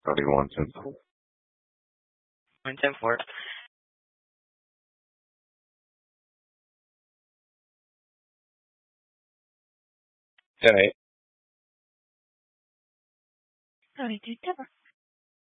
1 10 4. 1 10 4. Ten 8. Sorry, do never.